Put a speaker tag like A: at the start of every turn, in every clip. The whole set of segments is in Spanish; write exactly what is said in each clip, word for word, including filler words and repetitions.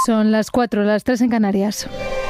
A: Son las cuatro, las tres en Canarias.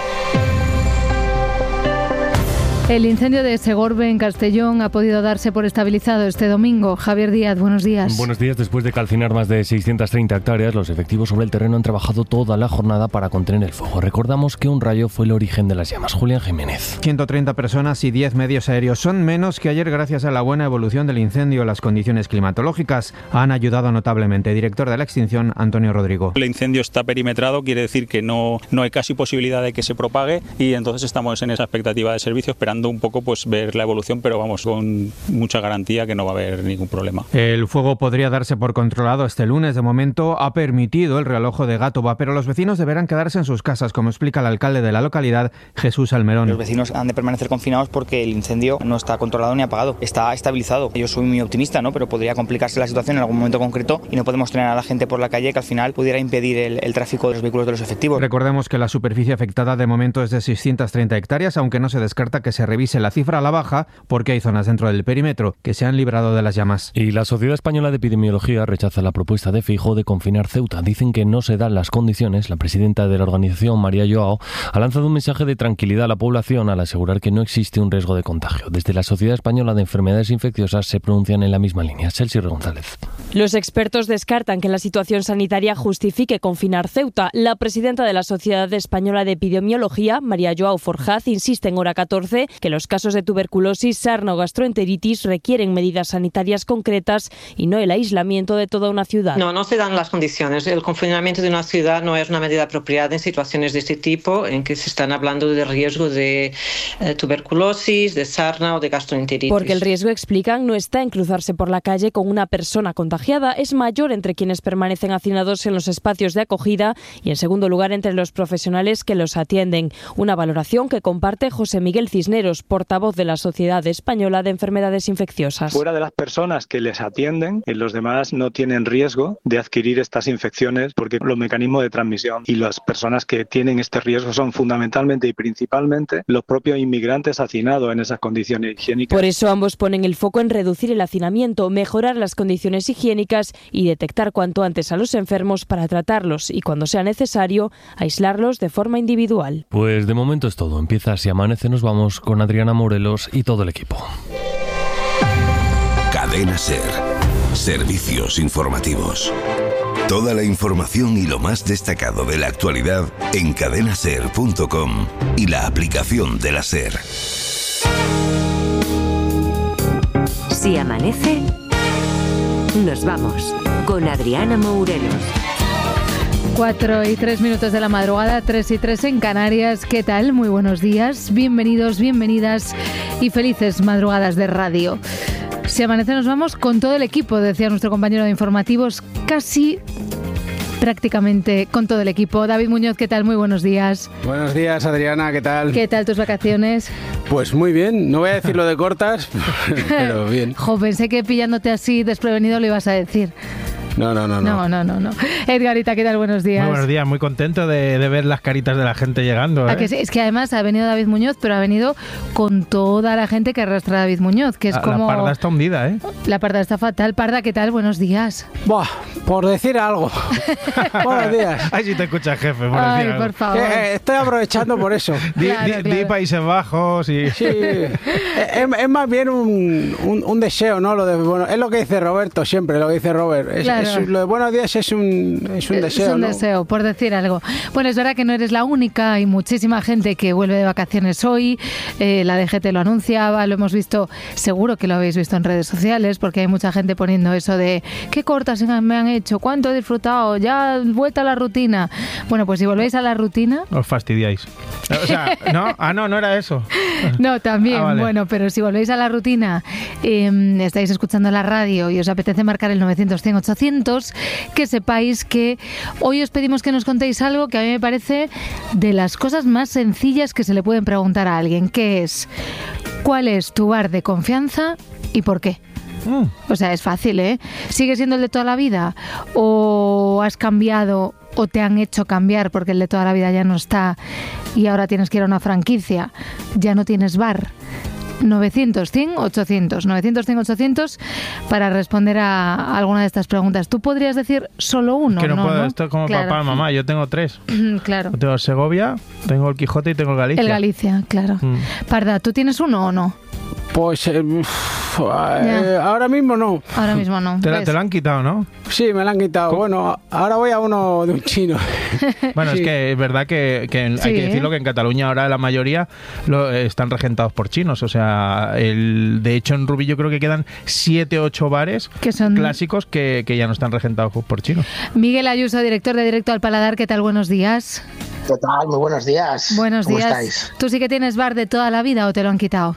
A: El incendio de Segorbe en Castellón ha podido darse por estabilizado este domingo. Javier Díaz, buenos días.
B: Buenos días. Después de calcinar más de seiscientas treinta hectáreas, los efectivos sobre el terreno han trabajado toda la jornada para contener el fuego. Recordamos que un rayo fue el origen de las llamas. Julián Jiménez.
C: ciento treinta personas y diez medios aéreos. Son menos que ayer gracias a la buena evolución del incendio. Las condiciones climatológicas han ayudado notablemente. Director de la extinción, Antonio Rodrigo.
D: El incendio está perimetrado, quiere decir que no, no hay casi posibilidad de que se propague y entonces estamos en esa expectativa de servicio esperando un poco pues ver la evolución, pero vamos, con mucha garantía que no va a haber ningún problema.
C: El fuego podría darse por controlado este lunes. De momento ha permitido el realojo de Gátova, pero los vecinos deberán quedarse en sus casas, como explica el alcalde de la localidad, Jesús Almerón.
E: Los vecinos han de permanecer confinados porque el incendio no está controlado ni apagado, está estabilizado. Yo soy muy optimista, ¿no? Pero podría complicarse la situación en algún momento concreto y no podemos tener a la gente por la calle que al final pudiera impedir el, el tráfico de los vehículos de los efectivos.
C: Recordemos que la superficie afectada de momento es de seiscientas treinta hectáreas, aunque no se descarta que se revise la cifra a la baja porque hay zonas dentro del perímetro que se han librado de las llamas.
B: Y la Sociedad Española de Epidemiología rechaza la propuesta de Feijóo de confinar Ceuta. Dicen que no se dan las condiciones. La presidenta de la organización, María Joao, ha lanzado un mensaje de tranquilidad a la población al asegurar que no existe un riesgo de contagio. Desde la Sociedad Española de Enfermedades Infecciosas se pronuncian en la misma línea. Chelsea González.
F: Los expertos descartan que la situación sanitaria justifique confinar Ceuta. La presidenta de la Sociedad Española de Epidemiología, María Joao Forjaz, insiste en Hora catorce que los casos de tuberculosis, sarna o gastroenteritis requieren medidas sanitarias concretas y no el aislamiento de toda una ciudad.
G: No, no se dan las condiciones. El confinamiento de una ciudad no es una medida apropiada en situaciones de este tipo, en que se están hablando de riesgo de eh, tuberculosis, de sarna o de gastroenteritis.
F: Porque el riesgo, explican, no está en cruzarse por la calle con una persona contagiada, es mayor entre quienes permanecen hacinados en los espacios de acogida y, en segundo lugar, entre los profesionales que los atienden. Una valoración que comparte José Miguel Cisneros, portavoz de la Sociedad Española de Enfermedades Infecciosas.
H: Fuera de las personas que les atienden, los demás no tienen riesgo de adquirir estas infecciones porque los mecanismos de transmisión y las personas que tienen este riesgo son fundamentalmente y principalmente los propios inmigrantes hacinados en esas condiciones higiénicas.
F: Por eso ambos ponen el foco en reducir el hacinamiento, mejorar las condiciones higiénicas y detectar cuanto antes a los enfermos para tratarlos y, cuando sea necesario, aislarlos de forma individual.
B: Pues de momento es todo. Empieza Si Amanece. Nos vamos con Adriana Morelos y todo el equipo.
I: Cadena SER. Servicios informativos. Toda la información y lo más destacado de la actualidad en cadena ser punto com y la aplicación de la SER.
J: Si amanece, nos vamos con Adriana Morelos.
A: Cuatro y tres minutos de la madrugada, tres y tres en Canarias. ¿Qué tal? Muy buenos días, bienvenidos, bienvenidas y felices madrugadas de radio. Si amanece nos vamos con todo el equipo, decía nuestro compañero de informativos, casi prácticamente con todo el equipo. David Muñoz, ¿qué tal? Muy buenos días.
K: Buenos días, Adriana, ¿qué tal?
A: ¿Qué tal tus vacaciones?
K: Pues muy bien, no voy a decir lo de cortas, pero bien.
A: Jo, pensé que pillándote así desprevenido lo ibas a decir.
K: No, no, no, no.
A: No, no, no, no. Edgarita, ¿qué tal? Buenos días.
L: Muy buenos días, muy contento de, de ver las caritas de la gente llegando. ¿eh?
A: ¿A que sí? Es que además ha venido David Muñoz, pero ha venido con toda la gente que arrastra a David Muñoz, que es
L: la,
A: como...
L: La parda está hundida, ¿eh?
A: La parda está fatal. Parda, ¿qué tal? Buenos días.
K: Buah, por decir algo. Buenos días.
L: Ay, si te escucha, jefe, por
A: Ay,
L: decir algo.
A: por favor.
K: Eh, estoy aprovechando por eso.
L: Di,
A: claro,
L: di,
A: claro.
L: di Países Bajos y...
K: Sí, es, es más bien un, un, un deseo, ¿no? Lo de, bueno, es lo que dice Roberto siempre, lo que dice Robert. Es,
A: Claro.
K: es, lo de buenos días es un, es un deseo,
A: Es un
K: ¿no?
A: deseo, por decir algo. Bueno, es verdad que no eres la única, hay muchísima gente que vuelve de vacaciones hoy, eh, la D G T lo anunciaba, lo hemos visto, seguro que lo habéis visto en redes sociales, porque hay mucha gente poniendo eso de qué cortas me han hecho, cuánto he disfrutado, ya vuelta a la rutina. Bueno, pues si volvéis a la rutina...
L: Os fastidiáis. O sea, ¿no? Ah, no, no era eso.
A: No, también,
L: Ah, vale.
A: bueno, pero si volvéis a la rutina, eh, estáis escuchando la radio y os apetece marcar el novecientos, cien, ochocientos, que sepáis que hoy os pedimos que nos contéis algo que a mí me parece de las cosas más sencillas que se le pueden preguntar a alguien, que es ¿cuál es tu bar de confianza y por qué?
L: Mm.
A: O sea, es fácil, ¿eh? ¿Sigue siendo el de toda la vida? ¿O has cambiado o te han hecho cambiar porque el de toda la vida ya no está y ahora tienes que ir a una franquicia? ¿Ya no tienes bar? novecientos, cien, ochocientos. novecientos, cien, ochocientos para responder a alguna de estas preguntas. ¿Tú podrías decir solo uno?
L: Que no,
A: no
L: puedo,
A: ¿no?
L: esto es como
A: Claro.
L: papá, mamá, yo tengo tres.
A: Claro.
L: Yo tengo el Segovia, tengo el Quijote y tengo el Galicia.
A: El Galicia, claro.
L: Mm.
A: Parda, ¿tú tienes uno o no?
K: Pues eh, uf, eh, ahora mismo no.
A: Ahora mismo no.
L: Te, la,
A: ¿Ves?
L: te lo han quitado, ¿no?
K: Sí, me lo han quitado. Bueno, ahora voy a uno de un chino.
L: Bueno,
K: Sí.
L: es que es verdad que, que hay
A: Sí.
L: que decirlo que en Cataluña ahora la mayoría lo, eh, están regentados por chinos. O sea, el, de hecho en Rubí yo creo que quedan siete o ocho bares
A: Que son-
L: clásicos que, que ya no están regentados por chinos.
A: Miguel Ayuso, director de Directo al Paladar, ¿qué tal? Buenos días.
M: ¿Qué tal? Muy buenos días.
A: Buenos
M: ¿Cómo
A: días.
M: estáis?
A: ¿Tú sí que tienes bar de toda la vida o te lo han quitado?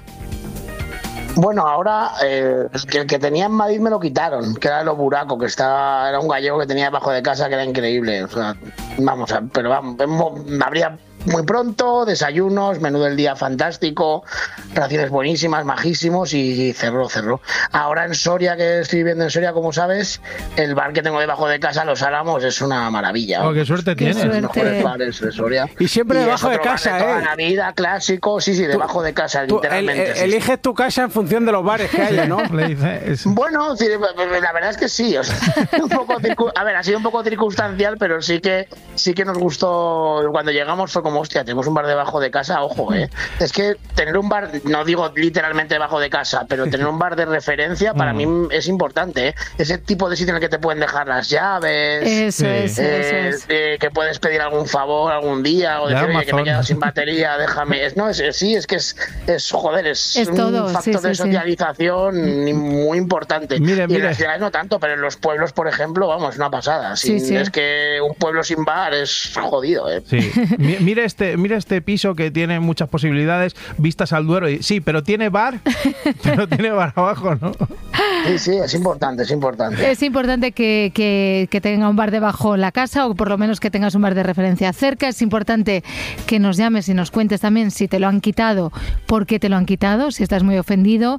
M: Bueno, ahora eh, el, que, el que tenía en Madrid me lo quitaron, que era el Oburaco, que estaba, era un gallego que tenía debajo de casa que era increíble. O sea, vamos, a, pero vamos, me habría muy pronto, desayunos, menú del día fantástico, raciones buenísimas, majísimos y cerró, cerró. Ahora en Soria, que estoy viviendo en Soria, como sabes, el bar que tengo debajo de casa, Los Álamos, es una maravilla.
L: Oh, qué suerte
A: Qué
L: tienes.
A: suerte.
M: Los mejores bares de Soria.
K: Y siempre
M: es
K: debajo de
M: otro bar
K: casa,
M: toda
K: ¿eh?
M: la vida, clásico, sí, sí, debajo de casa,
K: Tú el-
M: literalmente.
K: el-
M: sí, sí.
K: eliges tu casa en función de los bares que haya, ¿no?
L: Le dices,
M: Bueno, sí, la verdad es que sí. O sea, un poco circu- a ver, ha sido un poco circunstancial, pero sí que sí que nos gustó. Cuando llegamos fue como, hostia, tenemos un bar debajo de casa, ojo, ¿eh? Es que tener un bar, no digo literalmente debajo de casa, pero tener un bar de referencia para mí es importante, ¿eh? Ese tipo de sitio en el que te pueden dejar las llaves.
A: Eso es,
M: eh,
A: eso es.
M: eh, que puedes pedir algún favor algún día o
L: De
M: decir, oye, que me he
L: Amazon.
M: quedado sin batería, déjame. Es, no, es, es- sí, es que es, es joder, es,
A: Es
M: un
A: todo,
M: factor
A: sí,
M: de
A: sí, sí.
M: socialización muy importante.
L: Mire,
M: y en
L: mire.
M: las ciudades no tanto, pero en los pueblos, por ejemplo, vamos, una pasada.
A: Sí,
M: Sin-
A: sí.
M: Es que un pueblo sin bar es jodido, ¿eh?
L: sí. Mi- Mira este, mira este piso que tiene muchas posibilidades, vistas al Duero. Y, sí, pero tiene bar, pero tiene bar abajo, ¿no?
M: Sí, sí, es importante, es importante.
A: Es importante que, que, que tenga un bar debajo la casa o por lo menos que tengas un bar de referencia cerca. Es importante que nos llames y nos cuentes también si te lo han quitado, por qué te lo han quitado, si estás muy ofendido,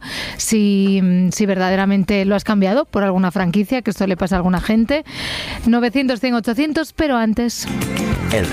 A: si, si verdaderamente lo has cambiado por alguna franquicia, que esto le pasa a alguna gente. novecientos, cien, ochocientos, pero antes...